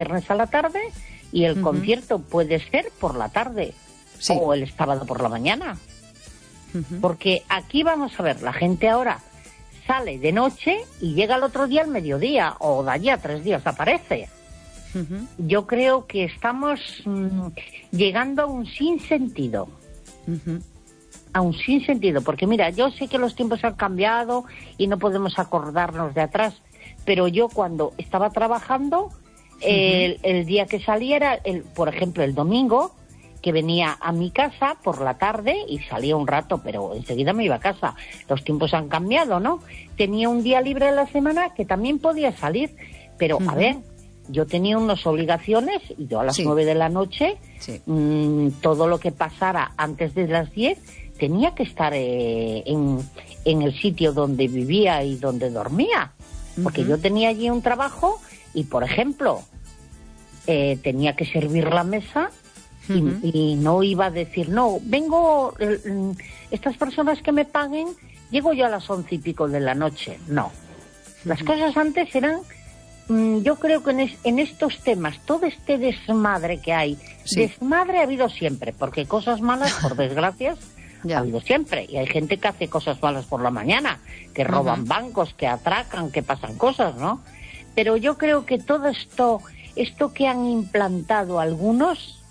viernes a la tarde y el concierto puede ser por la tarde o el sábado por la mañana. Porque aquí vamos a ver, la gente ahora sale de noche y llega el otro día al mediodía o de allí a 3 días aparece. Yo creo que estamos llegando a un sinsentido. A un sinsentido, porque mira, yo sé que los tiempos han cambiado y no podemos acordarnos de atrás, pero yo cuando estaba trabajando, el día que saliera, por ejemplo, el domingo, que venía a mi casa por la tarde y salía un rato, pero enseguida me iba a casa. Los tiempos han cambiado, ¿no? Tenía un día libre a la semana que también podía salir, pero a ver, yo tenía unas obligaciones y yo a las 9 de la noche, todo lo que pasara antes de las 10, tenía que estar en el sitio donde vivía y donde dormía. Porque yo tenía allí un trabajo y, por ejemplo, tenía que servir la mesa y no iba a decir, no, vengo, estas personas que me paguen, llego yo a las 11 y pico de la noche. No. Las cosas antes eran... yo creo que en estos temas, todo este desmadre que hay, desmadre ha habido siempre, porque cosas malas, por desgracia, ha habido siempre. Y hay gente que hace cosas malas por la mañana, que roban bancos, que atracan, que pasan cosas, ¿no? Pero yo creo que todo esto que han implantado algunos,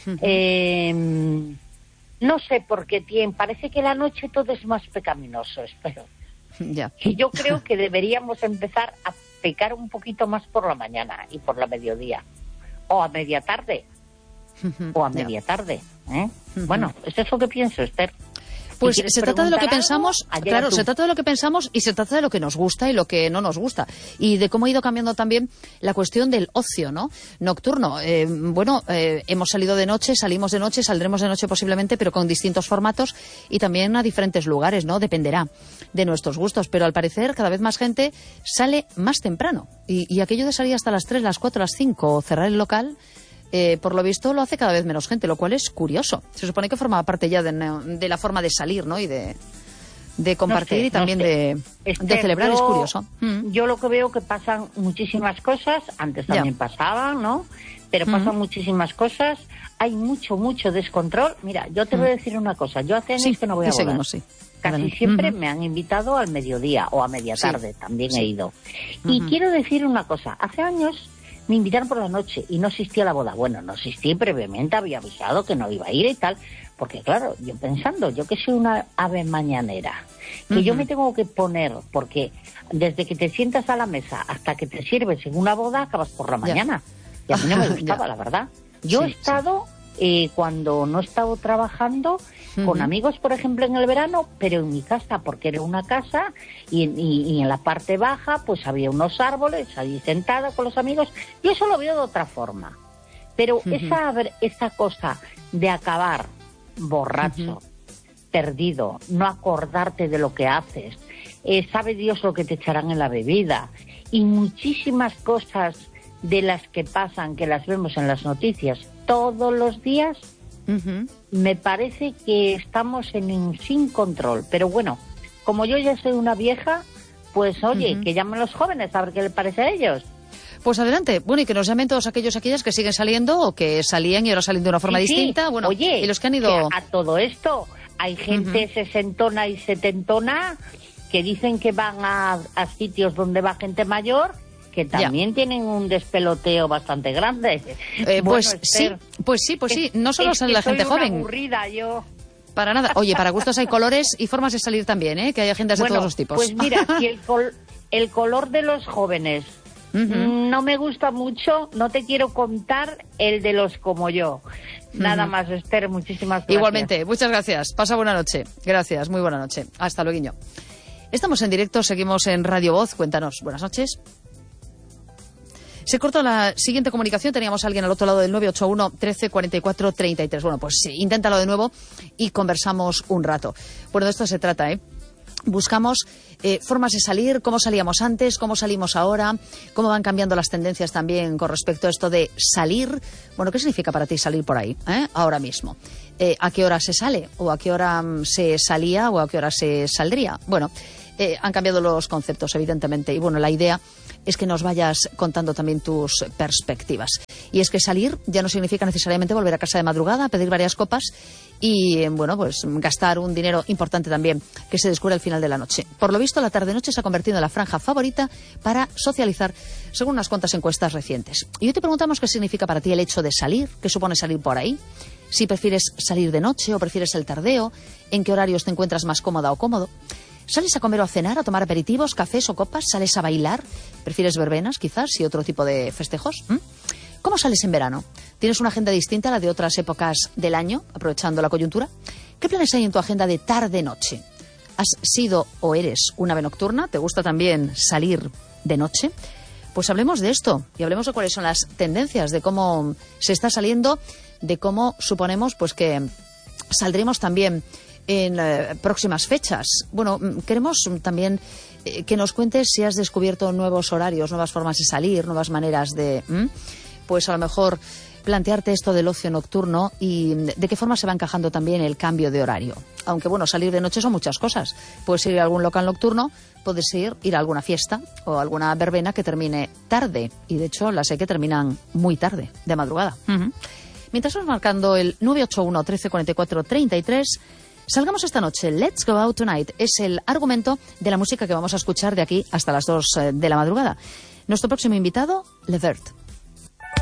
no sé por qué parece que la noche todo es más pecaminoso, espero. Y yo creo que deberíamos empezar a pecar un poquito más por la mañana y por la mediodía o a media tarde Bueno, eso es lo que pienso, Esther. Pues se trata de lo que pensamos, claro, se trata de lo que pensamos y se trata de lo que nos gusta y lo que no nos gusta. Y de cómo ha ido cambiando también la cuestión del ocio, ¿no? Nocturno. Hemos salido de noche, salimos de noche, saldremos de noche posiblemente, pero con distintos formatos y también a diferentes lugares, ¿no? Dependerá de nuestros gustos. Pero al parecer cada vez más gente sale más temprano. Y aquello de salir hasta las 3, las 4, las 5 o cerrar el local... por lo visto lo hace cada vez menos gente, lo cual es curioso. Se supone que formaba parte ya de la forma de salir, ¿no? Y de compartir y también de celebrar, es curioso. Yo lo que veo que pasan muchísimas cosas, antes también pasaban, ¿no? Pero pasan muchísimas cosas, hay mucho descontrol. Mira, yo te voy a decir una cosa, yo hace años que no voy a bodas. Casi siempre me han invitado al mediodía o a media tarde, también he ido. Y quiero decir una cosa, hace años... me invitaron por la noche y no existía la boda. Bueno, no existía, previamente había avisado que no iba a ir y tal. Porque claro, yo pensando, yo que soy una ave mañanera, que yo me tengo que poner, porque desde que te sientas a la mesa hasta que te sirves en una boda, acabas por la mañana. Y a mí no me gustaba, la verdad. Yo he estado, cuando no he estado trabajando, con amigos, por ejemplo, en el verano, pero en mi casa, porque era una casa y en la parte baja pues había unos árboles, allí sentada con los amigos. Yo eso lo veo de otra forma. Pero esa cosa de acabar borracho, perdido, no acordarte de lo que haces, sabe Dios lo que te echarán en la bebida y muchísimas cosas de las que pasan, que las vemos en las noticias todos los días, me parece que estamos sin control. Pero bueno, como yo ya soy una vieja, pues oye, que llamen los jóvenes a ver qué les parece a ellos. Pues adelante. Bueno, y que nos llamen todos aquellas que siguen saliendo o que salían y ahora salen de una forma distinta. Bueno, oye, y los que han ido... que a todo esto hay gente sesentona y setentona que dicen que van a sitios donde va gente mayor, que también tienen un despeloteo bastante grande. Pues sí. No solo sale la gente joven. Aburrida yo. Para nada. Oye, para gustos hay colores y formas de salir también, ¿eh? Que hay agendas de todos los tipos. Pues mira, si el color de los jóvenes no me gusta mucho, no te quiero contar el de los como yo. Nada más, Esther, muchísimas gracias. Igualmente, muchas gracias. Pasa buena noche. Gracias, muy buena noche. Hasta luego. Estamos en directo, seguimos en Radio Voz. Cuéntanos. Buenas noches. Se cortó la siguiente comunicación, teníamos a alguien al otro lado del 981 13 44 33. Bueno, pues sí, inténtalo de nuevo y conversamos un rato. Bueno, de esto se trata, ¿eh? Buscamos formas de salir, cómo salíamos antes, cómo salimos ahora, cómo van cambiando las tendencias también con respecto a esto de salir. Bueno, ¿qué significa para ti salir por ahí, ahora mismo? ¿A qué hora se sale? ¿O a qué hora se salía? ¿O a qué hora se saldría? Bueno, han cambiado los conceptos, evidentemente. Y bueno, la idea es que nos vayas contando también tus perspectivas. Y es que salir ya no significa necesariamente volver a casa de madrugada, pedir varias copas y, bueno, pues gastar un dinero importante también que se descubre al final de la noche. Por lo visto, la tarde-noche se ha convertido en la franja favorita para socializar, según unas cuantas encuestas recientes. Y hoy te preguntamos qué significa para ti el hecho de salir, qué supone salir por ahí, si prefieres salir de noche o prefieres el tardeo, en qué horarios te encuentras más cómoda o cómodo. ¿Sales a comer o a cenar, a tomar aperitivos, cafés o copas? ¿Sales a bailar? ¿Prefieres verbenas, quizás, y otro tipo de festejos? ¿Cómo sales en verano? ¿Tienes una agenda distinta a la de otras épocas del año, aprovechando la coyuntura? ¿Qué planes hay en tu agenda de tarde-noche? ¿Has sido o eres una ave nocturna? ¿Te gusta también salir de noche? Pues hablemos de esto y hablemos de cuáles son las tendencias, de cómo se está saliendo, de cómo suponemos pues que saldremos también en próximas fechas. Bueno, queremos también que nos cuentes si has descubierto nuevos horarios, nuevas formas de salir, nuevas maneras de, pues a lo mejor plantearte esto del ocio nocturno y de qué forma se va encajando también el cambio de horario. Aunque bueno, salir de noche son muchas cosas. Puedes ir a algún local nocturno, puedes ir a alguna fiesta o alguna verbena que termine tarde. Y de hecho las hay que terminan muy tarde, de madrugada. Mientras vamos marcando el 981 13 44 33, salgamos esta noche. Let's Go Out Tonight es el argumento de la música que vamos a escuchar de aquí hasta las 2 de la madrugada. Nuestro próximo invitado, Le Vert.